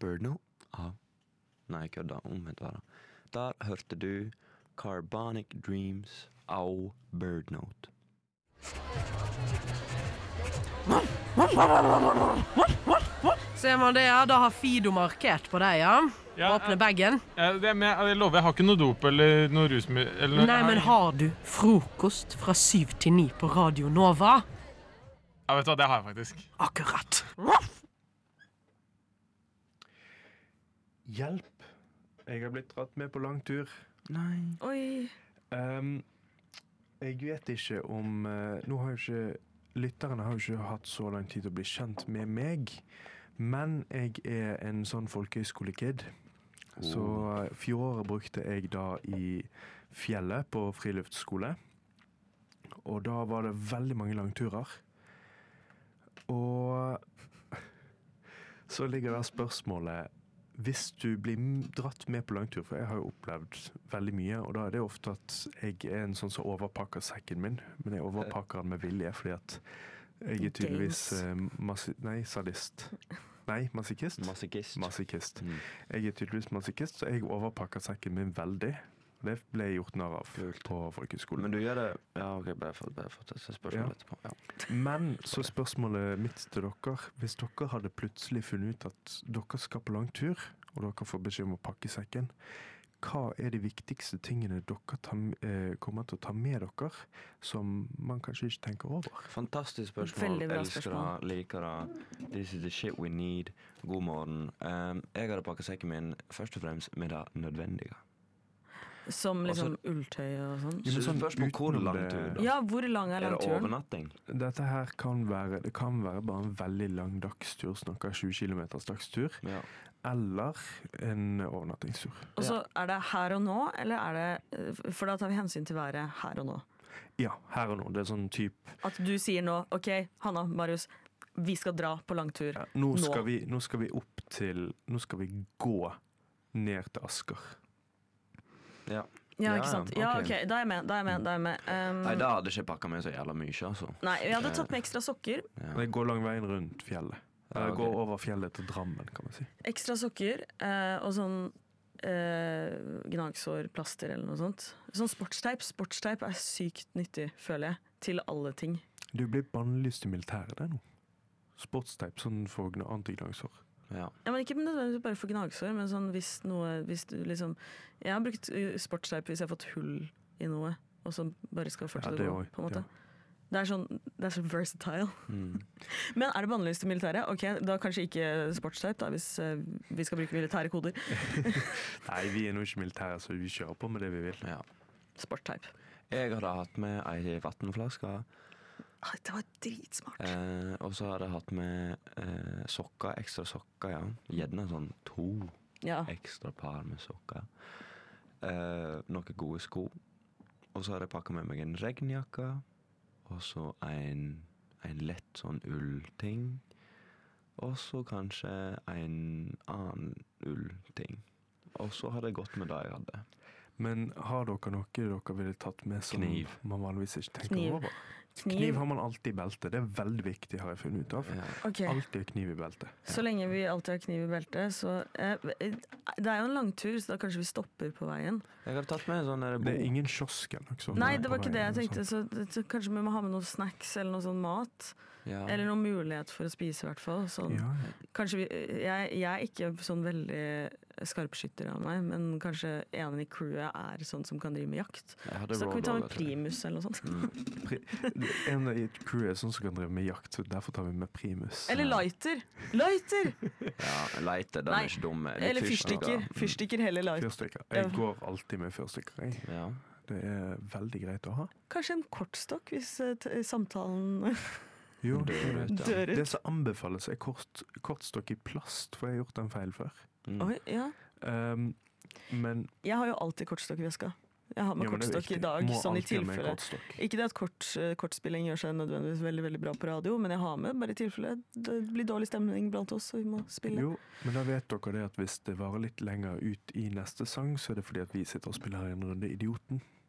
Bird Note av Nei, kødda, omvendt var det. Der hørte du Carbonic Dreams av Bird Note. Ser man det, ja, da har Fido markert på deg, ja. Åpne baggen. Jeg lover, jeg har ikke noe dop eller noe rusmiddel. Nei, men har du frokost fra 7 til 9 på Radio Nova? Ja, vet du hva, det har jeg faktisk. Akkurat. Hjelp. Jeg har blitt dratt med på lang tur. Nei. Oi. Jeg vet ikke om nå har jo ikke lytterne har jo ikke hatt så lang tid til å bli kjent med meg, men jeg er en sånn folkehøyskolekid. Så fjoråret brukte jeg da i fjellet på friluftsskole, og da var det veldig mange langturer. Og så ligger der spørsmålet, hvis du blir dratt med på langtur, for jeg har jo opplevd veldig mye, og da er det ofte at jeg er en sånn som overpakker sekken min, men jeg overpakker den med vilje, fordi at jeg er tydeligvis sadist. Nei, masochist. Masochist. Jeg er tydeligvis masochist, så jeg overpakker sekken min veldig. Det ble gjort narr av på folkehøyskolen. Men du gjør det... Ja, ok, bare for spørsmålet etterpå. Ja. Men så spørsmålet mitt til dere, hvis dere hadde plutselig funnet ut at dere skal på lang tur, og dere får beskjed om å pakke sekken, hva er de viktigste tingene dere kommer til å ta med dere, som man kanskje ikke tenker over? Fantastisk spørsmål. Elsker det, liker det. This is the shit we need. God morgen. Jeg hadde pakket sekken min først og fremst med det nødvendige. Som liksom ulltøy og sånn. Så du spørs på hvor lang tur da? Ja, hvor lang er langturen? Er det overnatting? Dette her kan være bare en veldig lang dagstur, snakker 20 kilometers dagstur, eller en overnattingstur. Og så er det her og nå, eller er det, for da tar vi hensyn til været her og nå? Ja, her og nå, det er sånn typ... At du sier nå, ok, Hanna, Marius, vi skal dra på langtur. Ja, nå skal vi opp til, nå skal vi gå ned til Asker. Ja, ikke sant? Ja, ok, da er jeg med. Nei, da hadde jeg ikke pakket med så jævla mye, altså. Nei, jeg hadde tatt med ekstra sokker. Jeg går lang veien rundt fjellet. Jeg går over fjellet til Drammen, kan man si. Ekstra sokker, og sånn gnagsårplaster eller noe sånt. Sånn sportsteip er sykt nyttig, føler jeg, til alle ting. Du blir bannlyst i militæret, det nå. Sportsteip, sånn for antignagsår. Ja, men ikke nødvendigvis bare for gnagsår, men sånn hvis du liksom... Jeg har brukt sportsteip hvis jeg har fått hull i noe, og så bare skal fortsette å gå, på en måte. Det er så versatile. Men er det bannlyst i militæret? Ok, da kanskje ikke sportsteip da, hvis vi skal bruke militære koder. Nei, vi er nå ikke militære, så vi kjører på med det vi vil. Ja. Sportsteip. Jeg hadde hatt med en vattenflaske. Det var dritsmart. Og så hadde jeg hatt med sokker, ekstra sokker, ja. Gjerne sånn 2 ekstra par med sokker. Noen gode sko. Og så hadde jeg pakket med meg en regnjakke, og så en lett sånn ullting, og så kanskje en annen ullting. Og så hadde jeg gått med det jeg hadde. Men har dere noe dere ville tatt med som Kniv. Man vanligvis ikke tenker over? Kniv har man alltid i beltet. Det er veldig viktig, har jeg funnet ut av. Okay. Alltid kniv i beltet. Så lenge vi alltid har kniv i beltet, så... det er jo en langtur, så da kanskje vi stopper på veien. Jeg har tatt med en sånn... Det er ingen kiosk eller noe sånt. Nei, det var ikke det jeg tenkte. Så kanskje vi må ha med noen snacks eller noe sånn mat. Ja. Eller noen mulighet for å spise i hvert fall. Sånn. Kanskje jeg er ikke sånn veldig skarpskytter av meg, men kanskje en i crewet er sånn som kan drive med jakt. Så kan vi ta med primus eller noe sånt. En i crewet er sånn som kan drive med jakt, så derfor tar vi med primus. Eller lighter! Ja, lighter, den er ikke dum. Eller fyrstikker. Fyrstikker heller lighter. Fyrstikker. Jeg går alltid med fyrstikker, jeg. Ja. Det er veldig greit å ha. Kanskje en kortstokk hvis samtalen... Jo, det som anbefales er kortstokk i plast, for jeg har gjort den feil før. Oi, ja. Men jeg har jo alltid kortstokk i veska. Jeg har med kortstokk i dag, sånn i tilfelle. Ikke det at kortspilling gjør seg nødvendigvis veldig, veldig bra på radio, men jeg har med bare i tilfelle det blir dårlig stemning blant oss, og vi må spille. Jo, men da vet dere det at hvis det varer litt lenger ut i neste sang, så er det fordi at vi sitter og spiller en runde Idioten.